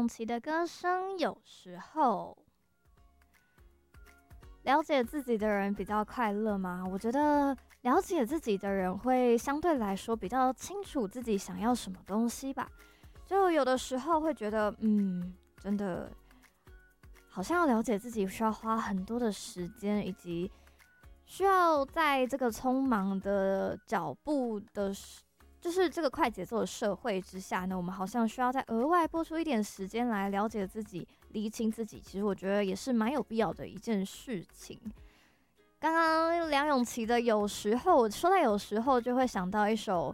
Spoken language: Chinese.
咏琪的歌声，有时候了解自己的人比较快乐吗？我觉得了解自己的人会相对来说比较清楚自己想要什么东西吧。就有的时候会觉得，真的好像要了解自己需要花很多的时间，以及需要在这个匆忙的脚步的就是这个快节奏的社会之下呢，我们好像需要再额外拨出一点时间来了解自己、厘清自己。其实我觉得也是蛮有必要的一件事情。刚刚梁咏琪的《有时候》，说到有时候就会想到一首